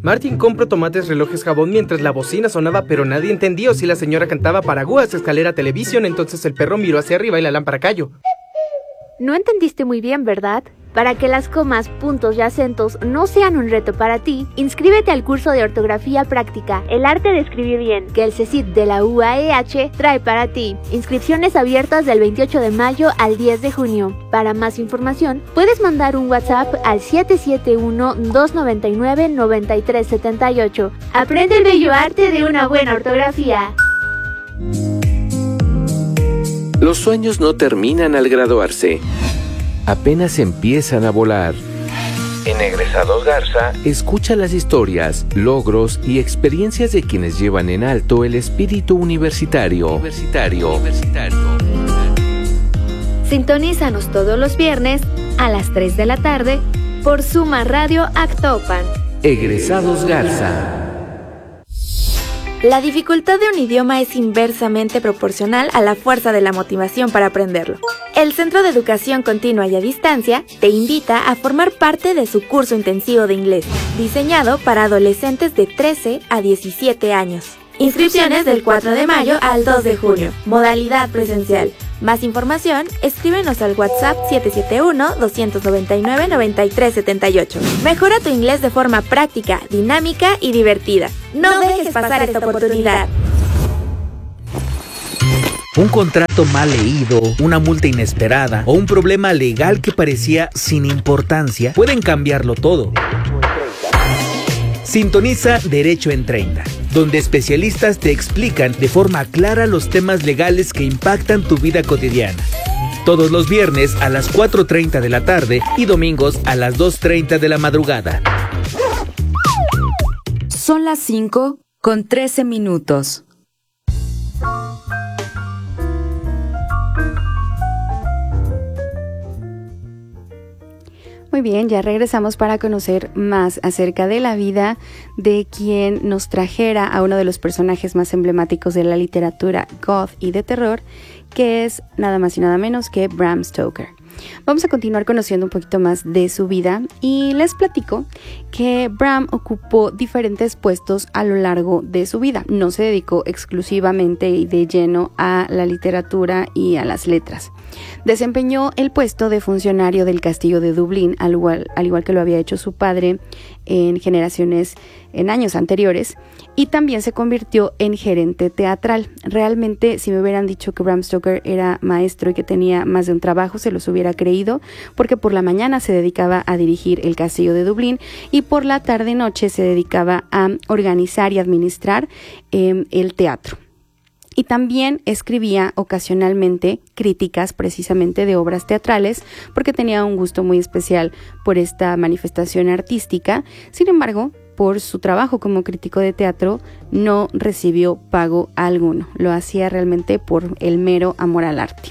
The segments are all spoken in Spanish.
Martin compró tomates, relojes, jabón mientras la bocina sonaba, pero nadie entendió si la señora cantaba Paraguas, escalera, televisión. Entonces el perro miró hacia arriba y la lámpara cayó. No entendiste muy bien, ¿verdad? Para que las comas, puntos y acentos no sean un reto para ti, inscríbete al curso de ortografía práctica, El arte de escribir bien, que el CECIT de la UAEH trae para ti. Inscripciones abiertas del 28 de mayo al 10 de junio. Para más información, puedes mandar un WhatsApp al 771-299-9378. Aprende el bello arte de una buena ortografía. Los sueños no terminan al graduarse. Apenas empiezan a volar. En Egresados Garza, escucha las historias, logros y experiencias de quienes llevan en alto el espíritu universitario. Sintonízanos todos los viernes a las 3 de la tarde por Suma Radio Actopan. Egresados Garza. La dificultad de un idioma es inversamente proporcional a la fuerza de la motivación para aprenderlo. El Centro de Educación Continua y a Distancia te invita a formar parte de su curso intensivo de inglés, diseñado para adolescentes de 13 a 17 años. Inscripciones del 4 de mayo al 2 de junio. Modalidad presencial. Más información, escríbenos al WhatsApp 771-299-9378. Mejora tu inglés de forma práctica, dinámica y divertida. No dejes pasar esta oportunidad. Un contrato mal leído, una multa inesperada o un problema legal que parecía sin importancia pueden cambiarlo todo. Sintoniza Derecho en 30, donde especialistas te explican de forma clara los temas legales que impactan tu vida cotidiana. Todos los viernes a las 4:30 de la tarde y domingos a las 2:30 de la madrugada. Son las 5:13. Muy bien, ya regresamos para conocer más acerca de la vida de quien nos trajera a uno de los personajes más emblemáticos de la literatura goth y de terror, que es nada más y nada menos que Bram Stoker. Vamos a continuar conociendo un poquito más de su vida y les platico que Bram ocupó diferentes puestos a lo largo de su vida. No se dedicó exclusivamente y de lleno a la literatura y a las letras. Desempeñó el puesto de funcionario del castillo de Dublín, al igual que lo había hecho su padre en años anteriores, y también se convirtió en gerente teatral. Realmente, si me hubieran dicho que Bram Stoker era maestro y que tenía más de un trabajo, se los hubiera creído, porque por la mañana se dedicaba a dirigir el castillo de Dublín y por la tarde-noche se dedicaba a organizar y administrar el teatro. Y también escribía ocasionalmente críticas precisamente de obras teatrales porque tenía un gusto muy especial por esta manifestación artística. Sin embargo, por su trabajo como crítico de teatro no recibió pago alguno. Lo hacía realmente por el mero amor al arte.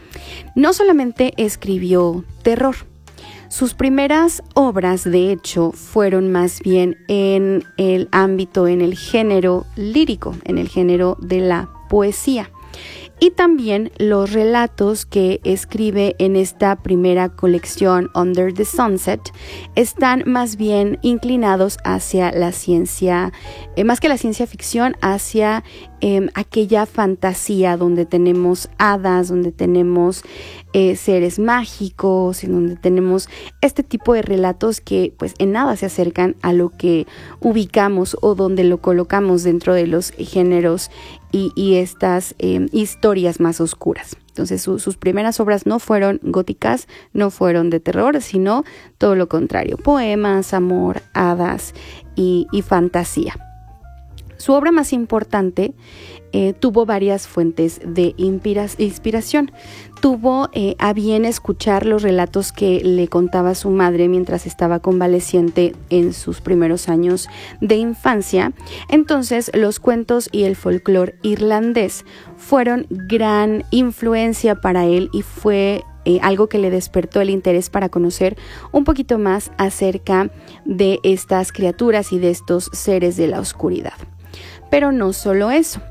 No solamente escribió terror. Sus primeras obras, de hecho, fueron más bien en el ámbito, en el género lírico, en el género de la poesía. Y también los relatos que escribe en esta primera colección, Under the Sunset, están más bien inclinados hacia la ciencia, más que la ciencia ficción, hacia aquella fantasía donde tenemos hadas, donde tenemos seres mágicos, en donde tenemos este tipo de relatos que pues en nada se acercan a lo que ubicamos o donde lo colocamos dentro de los géneros y estas historias más oscuras. Entonces sus primeras obras no fueron góticas, no fueron de terror, sino todo lo contrario, poemas, amor, hadas y fantasía. Su obra más importante tuvo varias fuentes de inspiración. Tuvo a bien escuchar los relatos que le contaba su madre mientras estaba convaleciente en sus primeros años de infancia. Entonces, los cuentos y el folclore irlandés fueron gran influencia para él y fue algo que le despertó el interés para conocer un poquito más acerca de estas criaturas y de estos seres de la oscuridad. Pero no solo eso.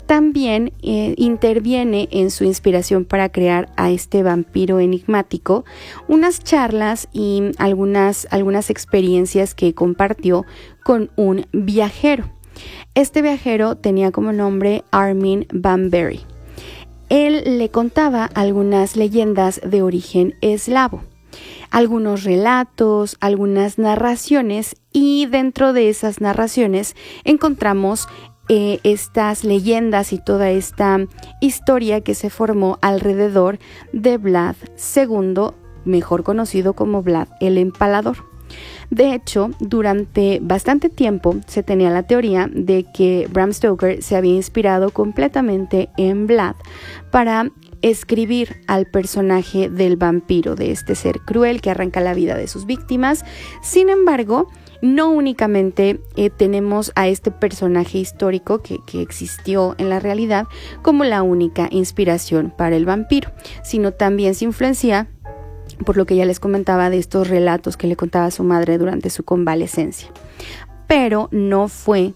también interviene en su inspiración para crear a este vampiro enigmático unas charlas y algunas experiencias que compartió con un viajero. Este viajero tenía como nombre Armin van Buuren. Él le contaba algunas leyendas de origen eslavo, algunos relatos, algunas narraciones, y dentro de esas narraciones encontramos estas leyendas y toda esta historia que se formó alrededor de Vlad II, mejor conocido como Vlad el Empalador. De hecho, durante bastante tiempo se tenía la teoría de que Bram Stoker se había inspirado completamente en Vlad para escribir al personaje del vampiro, de este ser cruel que arranca la vida de sus víctimas. Sin embargo, no únicamente tenemos a este personaje histórico que existió en la realidad como la única inspiración para el vampiro, sino también se influencia por lo que ya les comentaba de estos relatos que le contaba a su madre durante su convalecencia. Pero no fue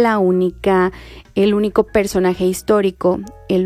el único personaje histórico,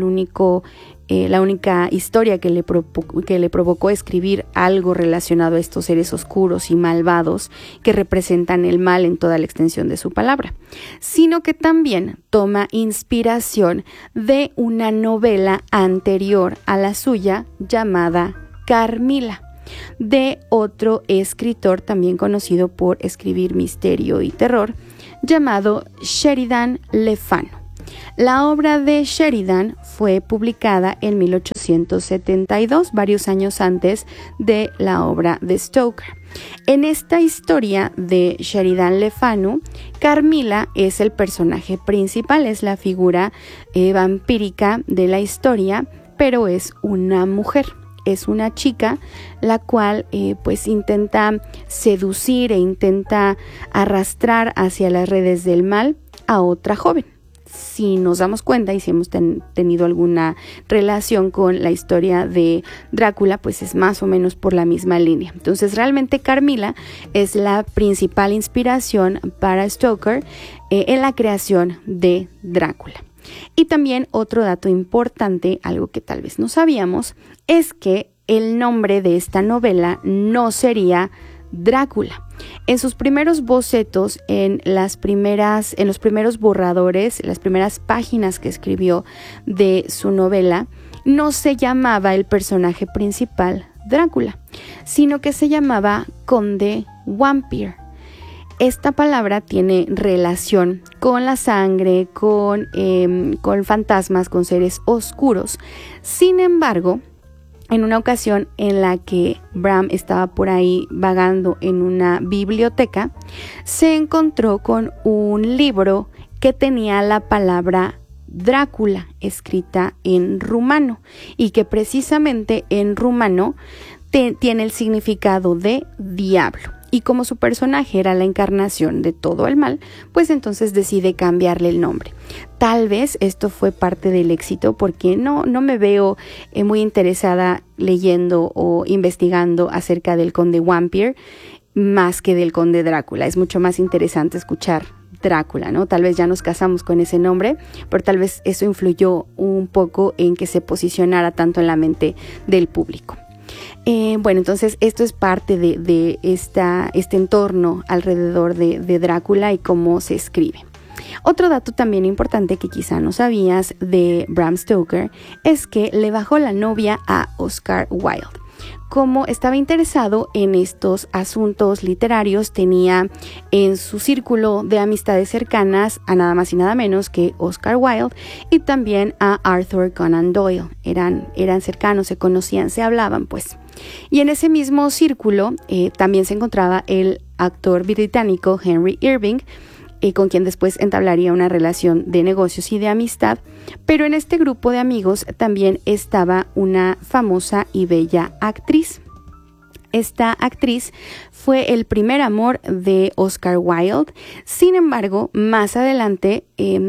la única historia que le provocó escribir algo relacionado a estos seres oscuros y malvados que representan el mal en toda la extensión de su palabra, sino que también toma inspiración de una novela anterior a la suya llamada Carmilla, de otro escritor también conocido por escribir misterio y terror, llamado Sheridan Le Fanu. La obra de Sheridan fue publicada en 1872, varios años antes de la obra de Stoker. En esta historia de Sheridan Le Fanu, Carmilla es el personaje principal, es la figura vampírica de la historia, pero es una mujer. Es una chica la cual pues intenta seducir e intenta arrastrar hacia las redes del mal a otra joven. Si nos damos cuenta y si hemos tenido alguna relación con la historia de Drácula, pues es más o menos por la misma línea. Entonces realmente Carmilla es la principal inspiración para Stoker en la creación de Drácula. Y también otro dato importante, algo que tal vez no sabíamos, es que el nombre de esta novela no sería Drácula. En sus primeros bocetos, en los primeros borradores, las primeras páginas que escribió de su novela, no se llamaba el personaje principal Drácula, sino que se llamaba Conde Vampire. Esta palabra tiene relación con la sangre, con fantasmas, con seres oscuros. Sin embargo, en una ocasión en la que Bram estaba por ahí vagando en una biblioteca, se encontró con un libro que tenía la palabra Drácula escrita en rumano y que precisamente en rumano tiene el significado de diablo. Y como su personaje era la encarnación de todo el mal, pues entonces decide cambiarle el nombre. Tal vez esto fue parte del éxito, porque no me veo muy interesada leyendo o investigando acerca del Conde Vampire más que del Conde Drácula. Es mucho más interesante escuchar Drácula, ¿no? Tal vez ya nos casamos con ese nombre, pero tal vez eso influyó un poco en que se posicionara tanto en la mente del público. Bueno, entonces esto es parte de este entorno alrededor de Drácula y cómo se escribe. Otro dato también importante que quizá no sabías de Bram Stoker es que le bajó la novia a Oscar Wilde. Como estaba interesado en estos asuntos literarios, tenía en su círculo de amistades cercanas a nada más y nada menos que Oscar Wilde y también a Arthur Conan Doyle. Eran cercanos, se conocían, se hablaban pues. Y en ese mismo círculo también se encontraba el actor británico Henry Irving, con quien después entablaría una relación de negocios y de amistad, pero en este grupo de amigos también estaba una famosa y bella actriz. Esta actriz fue el primer amor de Oscar Wilde. Sin embargo, más adelante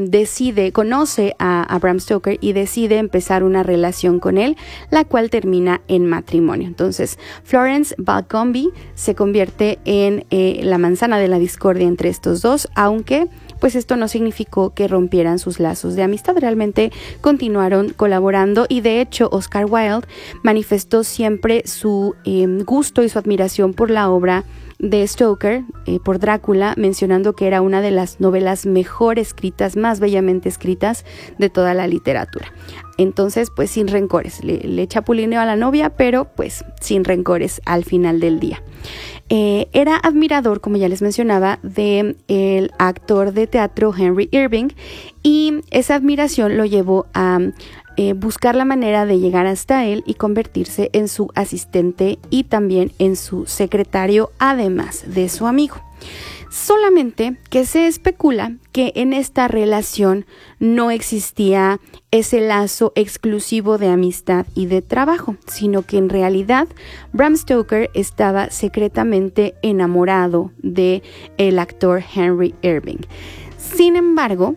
conoce a Bram Stoker y decide empezar una relación con él, la cual termina en matrimonio. Entonces, Florence Balcombe se convierte en la manzana de la discordia entre estos dos, aunque pues esto no significó que rompieran sus lazos de amistad, realmente continuaron colaborando y de hecho Oscar Wilde manifestó siempre su gusto y su admiración por la obra de Stoker, por Drácula, mencionando que era una de las novelas mejor escritas, más bellamente escritas de toda la literatura. Entonces, pues sin rencores, le chapulineó a la novia, pero pues sin rencores al final del día. Era admirador, como ya les mencionaba, del actor de teatro Henry Irving, y esa admiración lo llevó a buscar la manera de llegar hasta él y convertirse en su asistente y también en su secretario, además de su amigo. Solamente que se especula que en esta relación no existía ese lazo exclusivo de amistad y de trabajo, sino que en realidad Bram Stoker estaba secretamente enamorado de el actor Henry Irving. Sin embargo,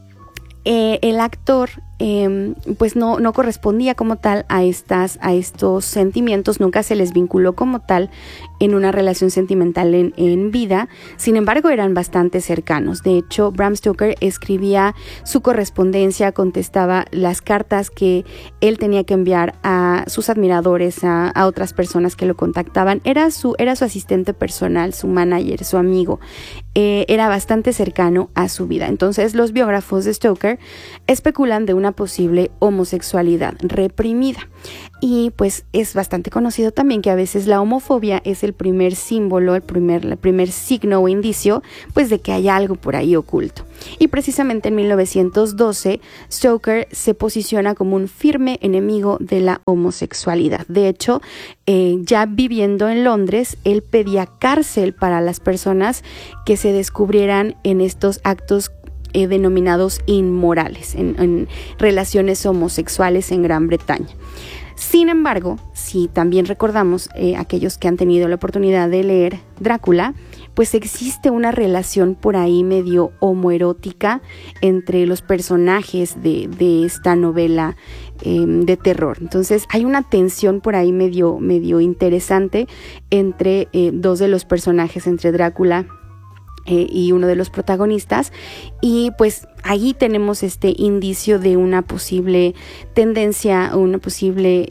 el actor pues no correspondía como tal a estos sentimientos, nunca se les vinculó como tal en una relación sentimental en vida. Sin embargo, eran bastante cercanos. De hecho, Bram Stoker escribía su correspondencia, contestaba las cartas que él tenía que enviar a sus admiradores, a otras personas que lo contactaban. Era su asistente personal, su manager, su amigo. Era bastante cercano a su vida. Entonces, los biógrafos de Stoker especulan de una posible homosexualidad reprimida. Y pues es bastante conocido también que a veces la homofobia es el primer símbolo, el primer signo o indicio, pues de que hay algo por ahí oculto. Y precisamente en 1912, Stoker se posiciona como un firme enemigo de la homosexualidad. De hecho, ya viviendo en Londres, él pedía cárcel para las personas que se descubrieran en estos actos denominados inmorales, en relaciones homosexuales en Gran Bretaña. Sin embargo, si también recordamos aquellos que han tenido la oportunidad de leer Drácula, pues existe una relación por ahí medio homoerótica entre los personajes de esta novela de terror. Entonces hay una tensión por ahí medio interesante entre dos de los personajes, entre Drácula y uno de los protagonistas, y pues ahí tenemos este indicio de una posible tendencia, una posible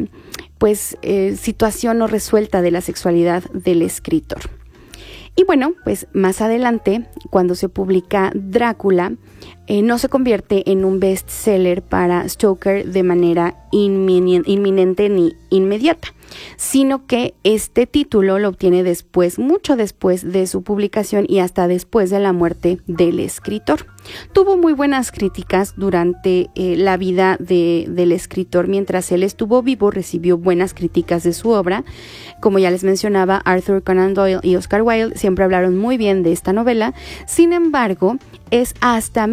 situación no resuelta de la sexualidad del escritor. Y bueno, pues más adelante, cuando se publica Drácula, no se convierte en un bestseller para Stoker de manera inminente ni inmediata, sino que este título lo obtiene después, mucho después de su publicación y hasta después de la muerte del escritor. Tuvo muy buenas críticas durante la vida del escritor. Mientras él estuvo vivo, recibió buenas críticas de su obra. Como ya les mencionaba, Arthur Conan Doyle y Oscar Wilde siempre hablaron muy bien de esta novela. Sin embargo, es hasta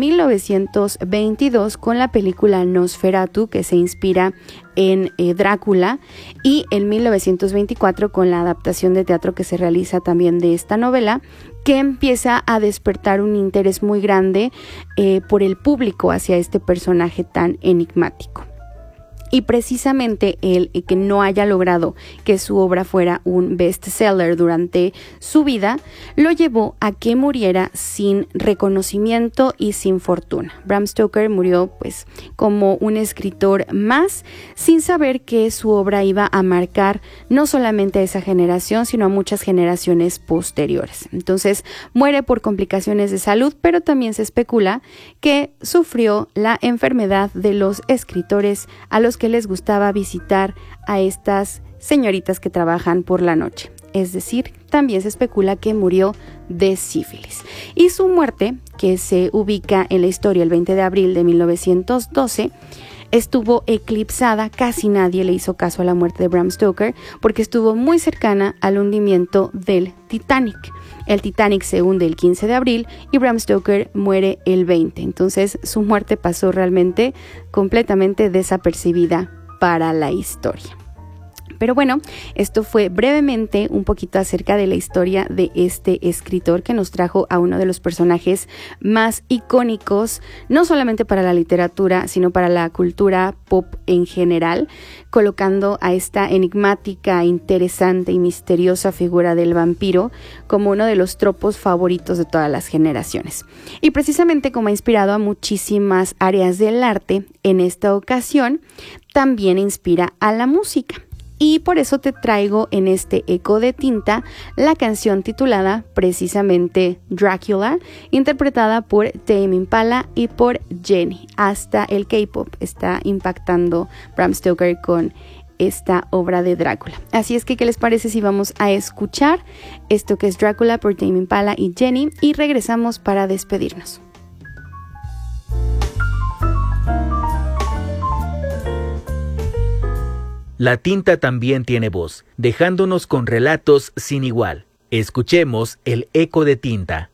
1922 con la película Nosferatu, que se inspira en Drácula, y en 1924 con la adaptación de teatro que se realiza también de esta novela, que empieza a despertar un interés muy grande por el público hacia este personaje tan enigmático. Y precisamente el que no haya logrado que su obra fuera un bestseller durante su vida, lo llevó a que muriera sin reconocimiento y sin fortuna. Bram Stoker murió pues como un escritor más, sin saber que su obra iba a marcar no solamente a esa generación, sino a muchas generaciones posteriores. Entonces muere por complicaciones de salud, pero también se especula que sufrió la enfermedad de los escritores a los que les gustaba visitar a estas señoritas que trabajan por la noche. Es decir, también se especula que murió de sífilis. Y su muerte, que se ubica en la historia el 20 de abril de 1912, estuvo eclipsada. Casi nadie le hizo caso a la muerte de Bram Stoker porque estuvo muy cercana al hundimiento del Titanic. El Titanic se hunde el 15 de abril y Bram Stoker muere el 20. Entonces su muerte pasó realmente completamente desapercibida para la historia. Pero bueno, esto fue brevemente un poquito acerca de la historia de este escritor que nos trajo a uno de los personajes más icónicos, no solamente para la literatura, sino para la cultura pop en general, colocando a esta enigmática, interesante y misteriosa figura del vampiro como uno de los tropos favoritos de todas las generaciones. Y precisamente como ha inspirado a muchísimas áreas del arte, en esta ocasión también inspira a la música. Y por eso te traigo en este Eco de Tinta la canción titulada precisamente Dracula, interpretada por Tame Impala y por Jenny. Hasta el K-pop está impactando Bram Stoker con esta obra de Drácula. Así es que, ¿qué les parece si vamos a escuchar esto que es Drácula por Tame Impala y Jenny? Y regresamos para despedirnos. La tinta también tiene voz, dejándonos con relatos sin igual. Escuchemos el Eco de Tinta.